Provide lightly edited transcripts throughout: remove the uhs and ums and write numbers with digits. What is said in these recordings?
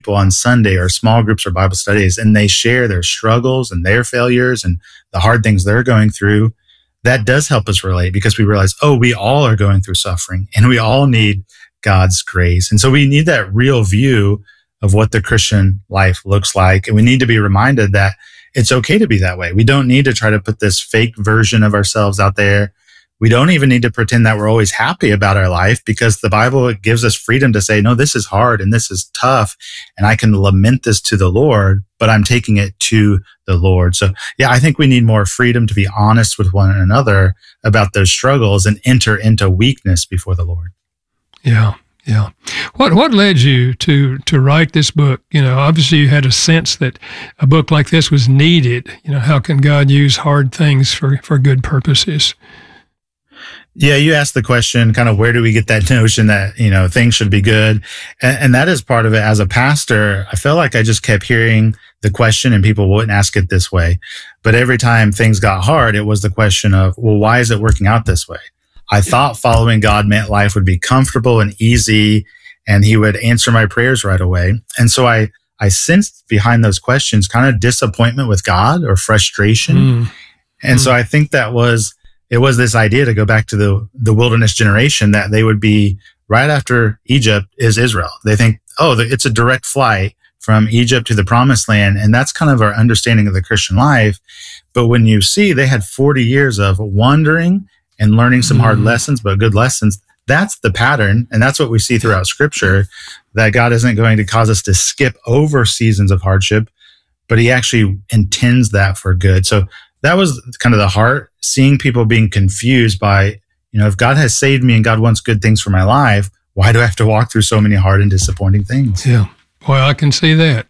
on Sunday or small groups or Bible studies, and they share their struggles and their failures and the hard things they're going through, that does help us relate, because we realize, oh, we all are going through suffering and we all need God's grace. And so we need that real view of what the Christian life looks like. And we need to be reminded that it's okay to be that way. We don't need to try to put this fake version of ourselves out there. We don't even need to pretend that we're always happy about our life, because the Bible gives us freedom to say, no, this is hard and this is tough, and I can lament this to the Lord, but I'm taking it to the Lord. So yeah, I think we need more freedom to be honest with one another about those struggles and enter into weakness before the Lord. Yeah. Yeah. What led you to write this book? Obviously you had a sense that a book like this was needed. How can God use hard things for good purposes? Yeah, you asked the question, kind of where do we get that notion that, things should be good? And that is part of it. As a pastor, I felt like I just kept hearing the question and people wouldn't ask it this way. But every time things got hard, it was the question of, well, why is it working out this way? I thought following God meant life would be comfortable and easy, and he would answer my prayers right away. And so I sensed behind those questions kind of disappointment with God or frustration. And so I think it was this idea to go back to the wilderness generation, that they would be right after Egypt is Israel. They think, oh, it's a direct flight from Egypt to the promised land. And that's kind of our understanding of the Christian life. But when you see they had 40 years of wandering and learning some hard lessons, but good lessons, that's the pattern. And that's what we see throughout Scripture, that God isn't going to cause us to skip over seasons of hardship, but he actually intends that for good. So that was kind of the heart, seeing people being confused by, if God has saved me and God wants good things for my life, why do I have to walk through so many hard and disappointing things? Yeah. Well, I can see that.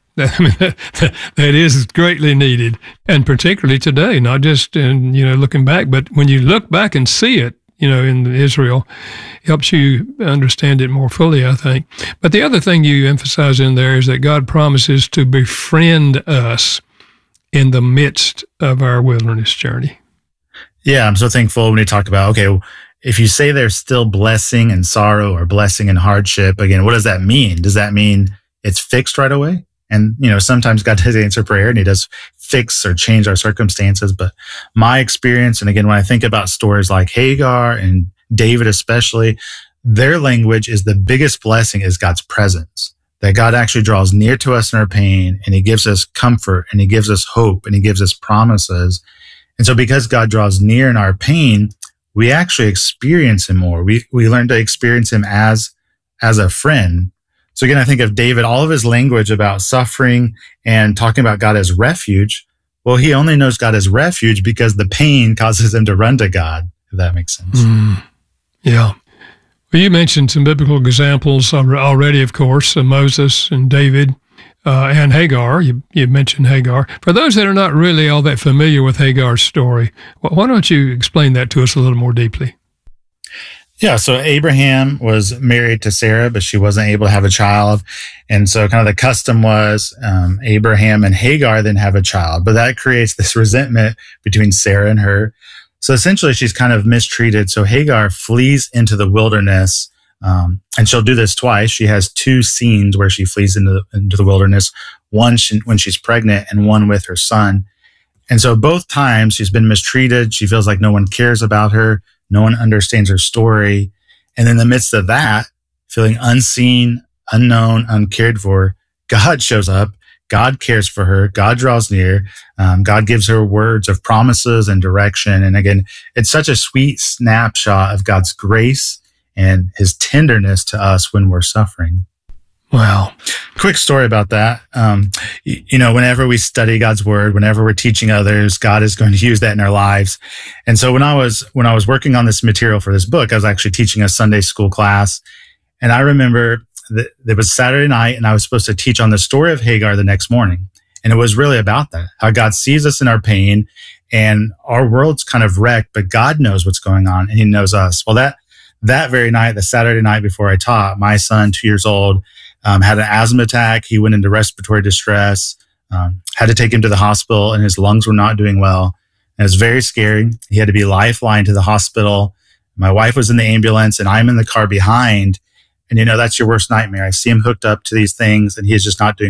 That is greatly needed, and particularly today, not just in, looking back, but when you look back and see it, in Israel, it helps you understand it more fully, I think. But the other thing you emphasize in there is that God promises to befriend us in the midst of our wilderness journey. Yeah, I'm so thankful when you talk about, okay, if you say there's still blessing and sorrow or blessing and hardship, again, what does that mean? Does that mean it's fixed right away? And, sometimes God does answer prayer and he does fix or change our circumstances. But my experience, and again, when I think about stories like Hagar and David especially, their language is the biggest blessing is God's presence. That God actually draws near to us in our pain, and he gives us comfort, and he gives us hope, and he gives us promises. And so because God draws near in our pain, we actually experience him more. We learn to experience him as a friend. So again, I think of David, all of his language about suffering and talking about God as refuge. Well, he only knows God as refuge because the pain causes him to run to God, if that makes sense. Yeah. Well, you mentioned some biblical examples already, of course, Moses and David and Hagar. You mentioned Hagar. For those that are not really all that familiar with Hagar's story, why don't you explain that to us a little more deeply? Yeah, so Abraham was married to Sarah, but she wasn't able to have a child. And so kind of the custom was Abraham and Hagar then have a child. But that creates this resentment between Sarah and her. So essentially, she's kind of mistreated. So Hagar flees into the wilderness, and she'll do this twice. She has two scenes where she flees into the wilderness, one when she's pregnant and one with her son. And so both times she's been mistreated. She feels like no one cares about her. No one understands her story. And in the midst of that, feeling unseen, unknown, uncared for, God shows up. God cares for her. God draws near. God gives her words of promises and direction. And again, it's such a sweet snapshot of God's grace and his tenderness to us when we're suffering. Wow. Quick story about that. Whenever we study God's word, whenever we're teaching others, God is going to use that in our lives. And so when I was working on this material for this book, I was actually teaching a Sunday school class. And I remember that it was Saturday night and I was supposed to teach on the story of Hagar the next morning. And it was really about that, how God sees us in our pain and our world's kind of wrecked, but God knows what's going on and he knows us. Well, that very night, the Saturday night before I taught, my son, 2 years old, had an asthma attack. He went into respiratory distress, had to take him to the hospital, and his lungs were not doing well. And it was very scary. He had to be lifelined to the hospital. My wife was in the ambulance, and I'm in the car behind. And, that's your worst nightmare. I see him hooked up to these things and he is just not doing